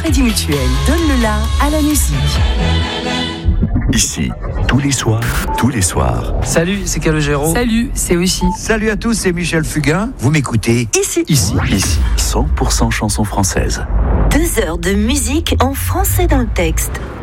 Crédit Mutuel donne le la à la musique. Ici, tous les soirs. Salut, c'est Calogero. Salut, c'est aussi. Salut à tous, c'est Michel Fugain. Vous m'écoutez Ici. 100% chansons françaises. 2 heures de musique en français dans le texte.